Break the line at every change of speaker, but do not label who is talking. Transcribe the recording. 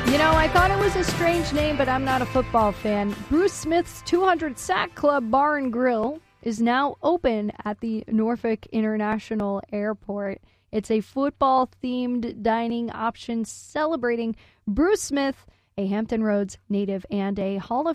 You know, I thought it was a strange name, but I'm not a football fan. Bruce Smith's 200 Sack Club Bar and Grill is now open at the Norfolk International Airport. It's a football-themed dining option celebrating Bruce Smith, a Hampton Roads native and a Hall of